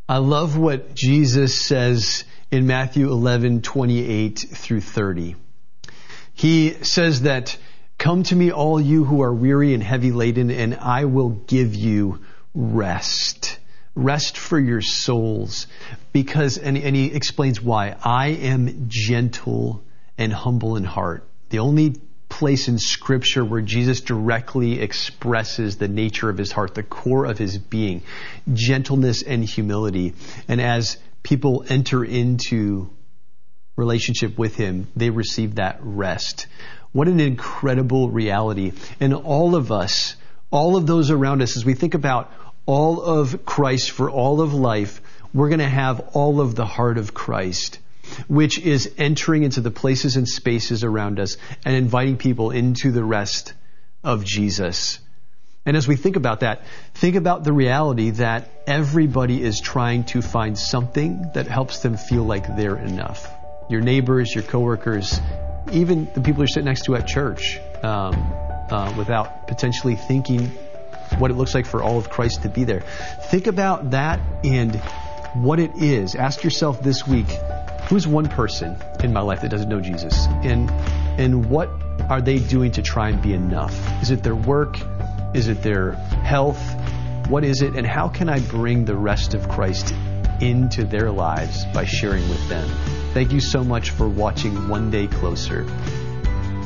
I love what Jesus says in Matthew 11:28 through 30. He says that, "Come to me, all you who are weary and heavy laden, and I will give you rest." Rest for your souls. Because, and he explains why. "I am gentle and humble in heart." The only place in Scripture where Jesus directly expresses the nature of his heart, the core of his being, gentleness and humility. And as people enter into relationship with him, they receive that rest. What an incredible reality. And all of us, all of those around us, as we think about all of Christ for all of life, we're going to have all of the heart of Christ, which is entering into the places and spaces around us and inviting people into the rest of Jesus. And as we think about that, think about the reality that everybody is trying to find something that helps them feel like they're enough. Your neighbors, your coworkers, even the people you're sitting next to at church, without potentially thinking what it looks like for all of Christ to be there. Think about that and what it is. Ask yourself this week, who's one person in my life that doesn't know Jesus? And what are they doing to try and be enough? Is it their work? Is it their health? What is it? And how can I bring the rest of Christ into their lives by sharing with them? Thank you so much for watching One Day Closer.